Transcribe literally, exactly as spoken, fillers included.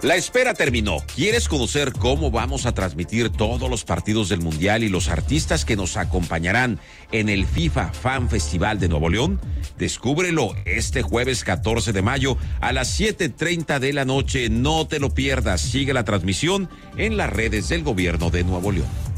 La espera terminó. ¿Quieres conocer cómo vamos a transmitir todos los partidos del Mundial y los artistas que nos acompañarán en el FIFA Fan Festival de Nuevo León? Descúbrelo este jueves catorce de mayo a las siete treinta de la noche. No te lo pierdas. Sigue la transmisión en las redes del Gobierno de Nuevo León.